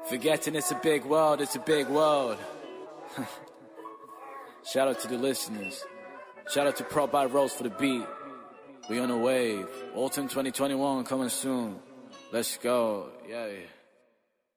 Forgetting it's a big world, it's a big world. Shout out to the listeners. Shout out to Prop by Rose for the beat. We on a wave. Autumn 2021 coming soon. Let's go. Yeah.